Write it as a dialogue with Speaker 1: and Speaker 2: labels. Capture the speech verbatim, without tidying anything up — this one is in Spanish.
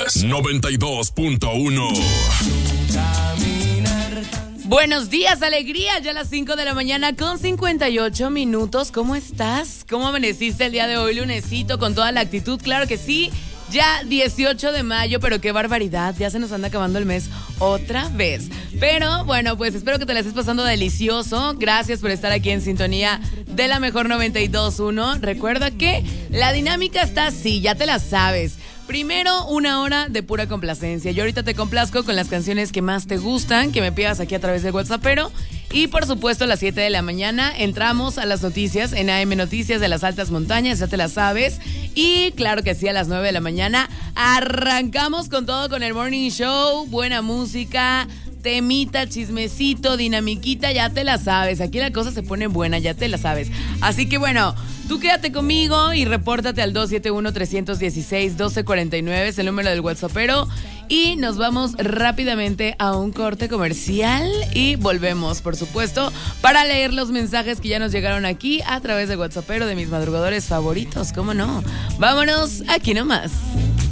Speaker 1: escuchas noventa y dos punto uno.
Speaker 2: Buenos días, alegría, ya a las cinco de la mañana con cincuenta y ocho minutos. ¿Cómo estás? ¿Cómo amaneciste el día de hoy, lunesito, con toda la actitud? Claro que sí, ya dieciocho de mayo, pero qué barbaridad, ya se nos anda acabando el mes otra vez. Pero bueno, pues espero que te la estés pasando delicioso. Gracias por estar aquí en sintonía de la mejor noventa y dos punto uno. Recuerda que la dinámica está así, ya te la sabes. Primero, una hora de pura complacencia. Yo ahorita te complazco con las canciones que más te gustan, que me pidas aquí a través del WhatsAppero. Y por supuesto, a las siete de la mañana entramos a las noticias en A M Noticias de las Altas Montañas, ya te las sabes. Y claro que sí, a las nueve de la mañana arrancamos con todo con el Morning Show, buena música, temita, chismecito, dinamiquita, ya te la sabes. Aquí la cosa se pone buena, ya te la sabes. Así que bueno, tú quédate conmigo y repórtate al dos siete uno, tres uno seis, uno dos cuatro nueve, es el número del WhatsAppero. Y nos vamos rápidamente a un corte comercial y volvemos, por supuesto, para leer los mensajes que ya nos llegaron aquí a través del WhatsAppero de mis madrugadores favoritos, ¿cómo no? Vámonos, aquí nomás.